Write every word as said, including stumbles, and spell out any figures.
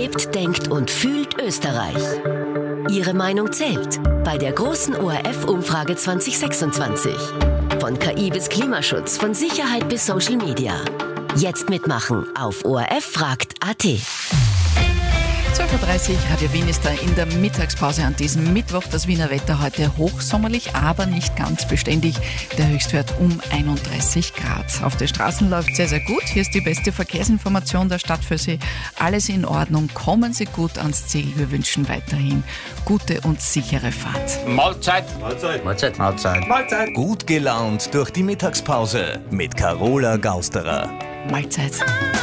Lebt, denkt und fühlt Österreich. Ihre Meinung zählt bei der großen O R F-Umfrage zwanzig sechsundzwanzig. Von K I bis Klimaschutz, von Sicherheit bis Social Media. Jetzt mitmachen auf O R F fragt Punkt A T. zwölf Uhr dreißig, Radio Wien ist da in der Mittagspause an diesem Mittwoch. Das Wiener Wetter heute hochsommerlich, aber nicht ganz beständig. Der Höchstwert um einunddreißig Grad. Auf den Straßen läuft sehr, sehr gut. Hier ist die beste Verkehrsinformation der Stadt für Sie. Alles in Ordnung. Kommen Sie gut ans Ziel. Wir wünschen weiterhin gute und sichere Fahrt. Mahlzeit. Mahlzeit. Mahlzeit. Mahlzeit. Mahlzeit. Gut gelaunt durch die Mittagspause mit Carola Gausterer. Mahlzeit.